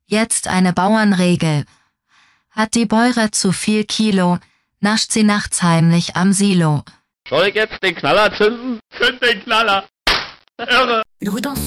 Jetzt eine Bauernregel. Hat die Bäuerin zu viel Kilo, nascht sie nachts heimlich am Silo. Soll ich jetzt den Knaller zünden? Zünd den Knaller! Irre! Wie du das?